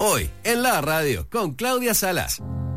Hoy, en la radio, con Claudia Salas.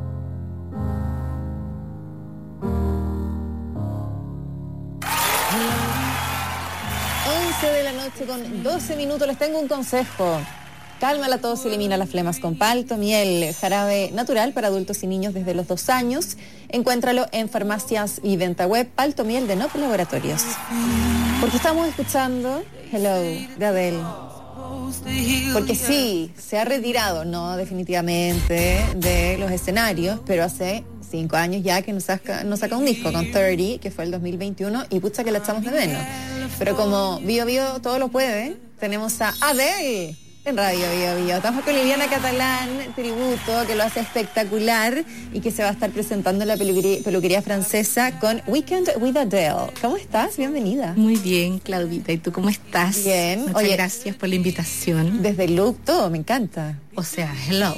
11 de la noche con 12 minutos. Les tengo un consejo. Calma la tos y elimina las flemas con Palto Miel, jarabe natural para adultos y niños desde los 2 años. Encuéntralo en farmacias y venta web. Palto Miel de Nop Laboratorios. Porque estamos escuchando Hello de Adele. Porque sí, se ha retirado, no definitivamente de los escenarios, pero hace 5 años ya que nos saca un disco con 30, que fue el 2021, y pucha que la echamos de menos. Pero como Bio Bio todo lo puede, tenemos a Adele en Radio Bio Bio. Estamos con Liliana Catalán, tributo, que lo hace espectacular y que se va a estar presentando en la peluquería francesa con Weekend with Adele. ¿Cómo estás? Bienvenida. Muy bien, Claudita. ¿Y tú cómo estás? Bien. Muchas gracias por la invitación. Desde el look, todo, me encanta. O sea, hello.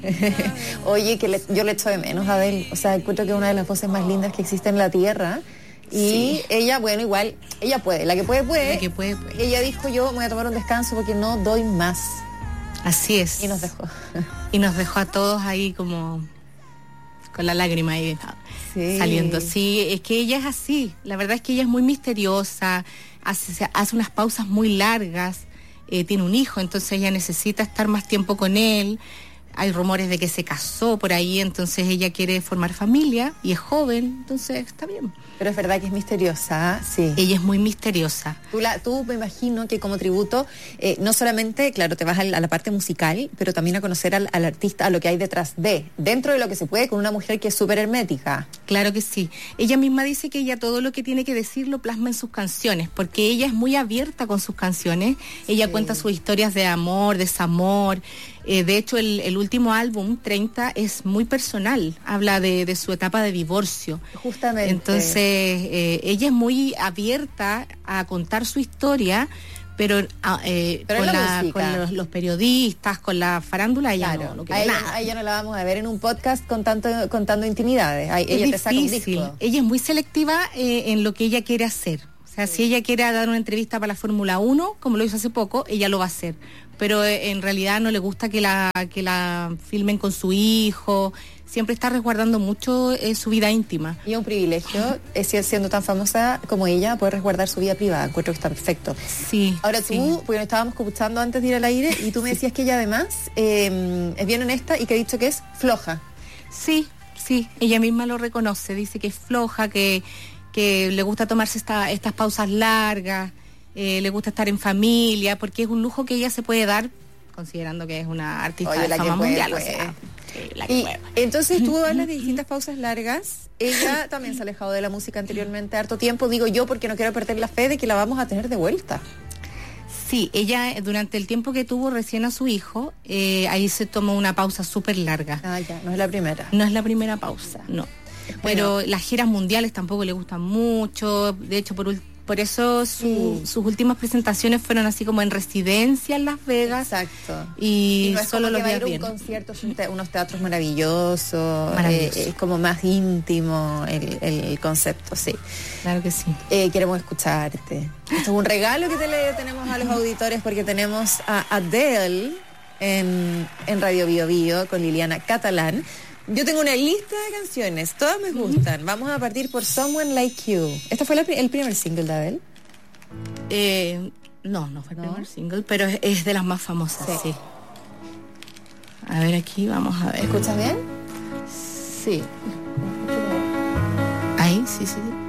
Oye, que yo le echo de menos a Adele. O sea, encuentro que es una de las voces más lindas que existe en la tierra. Y sí. Ella, bueno, igual, ella puede. La que puede. La que puede. Ella dijo, yo me voy a tomar un descanso porque no doy más. Así es. Y nos dejó. Y nos dejó a todos ahí como con la lágrima ahí saliendo. Sí, es que ella es así. La verdad es que ella es muy misteriosa, hace unas pausas muy largas, tiene un hijo, entonces ella necesita estar más tiempo con él. Hay rumores de que se casó por ahí, entonces ella quiere formar familia y es joven, entonces está bien. Pero es verdad que es misteriosa, sí. Ella es muy misteriosa. Tú me imagino que como tributo, no solamente, claro, te vas a la parte musical, pero también a conocer al artista, a lo que hay dentro de lo que se puede, con una mujer que es súper hermética. Claro que sí. Ella misma dice que ella todo lo que tiene que decir lo plasma en sus canciones, porque ella es muy abierta con sus canciones. Ella cuenta sus historias de amor, desamor. De hecho, el último álbum, 30, es muy personal. Habla de su etapa de divorcio. Justamente. Entonces, ella es muy abierta a contar su historia, pero con los periodistas, con la farándula, ella no quiere nada. A ella no la vamos a ver en un podcast contando intimidades. Ella te saca un disco. Ella es muy selectiva en lo que ella quiere hacer. O sea, si ella quiere dar una entrevista para la Fórmula 1, como lo hizo hace poco, ella lo va a hacer. Pero en realidad no le gusta que la filmen con su hijo. Siempre está resguardando mucho su vida íntima. Y es un privilegio, siendo tan famosa como ella, poder resguardar su vida privada. Encuentro que está perfecto. Sí. Ahora tú, porque nos estábamos escuchando antes de ir al aire, y tú me decías que ella además es bien honesta y que ha dicho que es floja. Sí, ella misma lo reconoce. Dice que es floja, que le gusta tomarse estas pausas largas. Le gusta estar en familia, porque es un lujo que ella se puede dar, considerando que es una artista de fama mundial. O sea, entonces tú hablas de distintas pausas largas. Ella también se ha alejado de la música anteriormente harto tiempo, digo yo, porque no quiero perder la fe de que la vamos a tener de vuelta. Sí, ella durante el tiempo que tuvo recién a su hijo, ahí se tomó una pausa súper larga. Ya, no es la primera. No es la primera pausa, no. Pero las giras mundiales tampoco le gustan mucho. De hecho, por eso sus últimas presentaciones fueron así como en residencia en Las Vegas. Exacto. Y no es solo como lo veía bien. Un concierto, unos teatros maravillosos. Es como más íntimo el concepto, sí. Claro que sí. Queremos escucharte. Esto es un regalo que tenemos a los auditores, porque tenemos a Adele en Radio Bio Bio con Liliana Catalán. Yo tengo una lista de canciones, todas me gustan. Vamos a partir por Someone Like You. ¿Este fue el primer single de Adele? No fue el primer single, pero es de las más famosas, sí. A ver, aquí vamos a ver. ¿Escuchas bien? Sí. Ahí, sí.